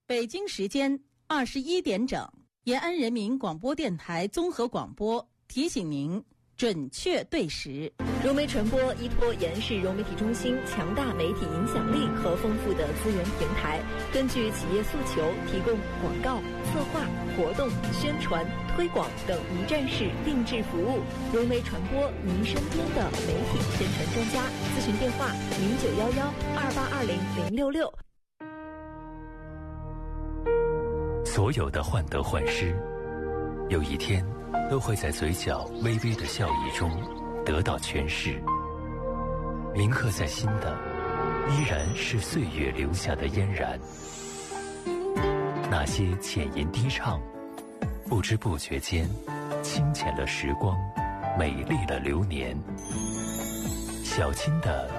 北京时间21点整，延安人民广播电台综合广播提醒您准确对时。 融媒传播依托延安市融媒体中心强大媒体影响力和丰富的资源平台，根据企业诉求提供广告、策划、活动、宣传、推广等一站式定制服务。融媒传播，您身边的媒体宣传专家。咨询电话0911282066。 所有的患得患失，有一天都会在嘴角微微的笑意中得到诠释。铭刻在心的，依然是岁月留下的嫣然。那些浅吟低唱，不知不觉间清浅了时光，美丽了流年。小青的